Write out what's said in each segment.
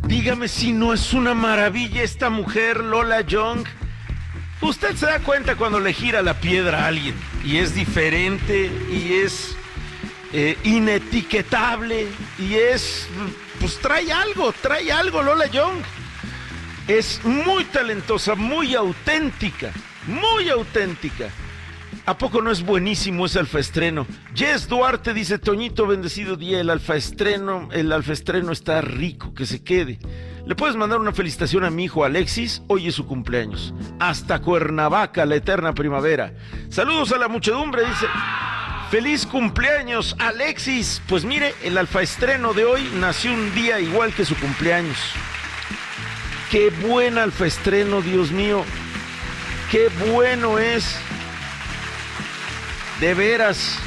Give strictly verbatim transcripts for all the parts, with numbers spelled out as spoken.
Dígame si no es una maravilla esta mujer, Lola Young. Usted se da cuenta cuando le gira la piedra a alguien y es diferente y es eh, inetiquetable y es, pues trae algo, trae algo Lola Young. Es muy talentosa, muy auténtica, muy auténtica. ¿A poco no es buenísimo ese alfaestreno? Jess Duarte dice, Toñito, bendecido día, el alfaestreno, el alfaestreno está rico, que se quede. ¿Le puedes mandar una felicitación a mi hijo Alexis? Hoy es su cumpleaños. Hasta Cuernavaca, la eterna primavera. Saludos a la muchedumbre, dice. Feliz cumpleaños, Alexis. Pues mire, el alfaestreno de hoy nació un día igual que su cumpleaños. Qué buen alfaestreno, Dios mío. Qué bueno es. De veras.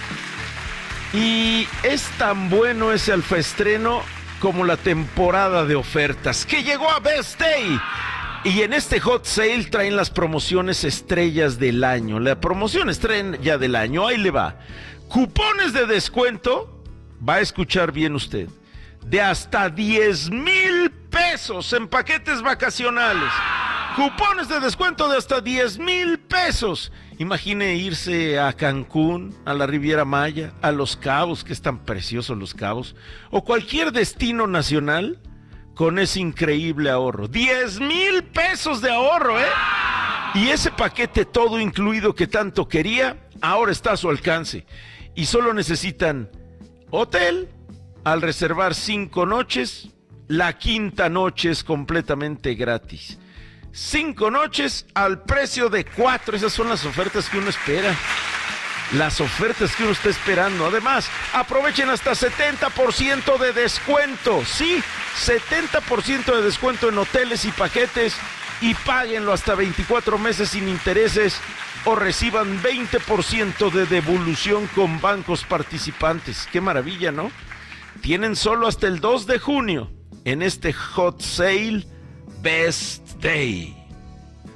Y es tan bueno ese alfaestreno como la temporada de ofertas que llegó a Best Day. Y en este hot sale traen las promociones estrellas del año. La promoción estrella del año, ahí le va. Cupones de descuento, va a escuchar bien usted, de hasta diez mil pesos en paquetes vacacionales. Cupones de descuento de hasta diez mil pesos. Imagine irse a Cancún, a la Riviera Maya, a Los Cabos, que están preciosos Los Cabos, o cualquier destino nacional con ese increíble ahorro. diez mil pesos de ahorro, ¿eh? Y ese paquete todo incluido que tanto quería, ahora está a su alcance. Y solo necesitan hotel, al reservar cinco noches, la quinta noche es completamente gratis. Cinco noches al precio de cuatro. Esas son las ofertas que uno espera. Las ofertas que uno está esperando. Además, aprovechen hasta setenta por ciento de descuento. Sí, setenta por ciento de descuento en hoteles y paquetes. Y páguenlo hasta veinticuatro meses sin intereses. O reciban veinte por ciento de devolución con bancos participantes. Qué maravilla, ¿no? Tienen solo hasta el dos de junio en este hot sale Best Day.